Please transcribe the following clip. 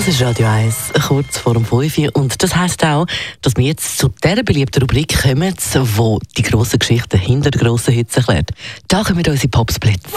ist Radio 1, kurz vor dem 5 Uhr. Und das heisst auch, dass wir jetzt zu dieser beliebten Rubrik kommen, wo die grossen Geschichten hinter den grossen Hits erklärt. Da kommen unsere Popsplits.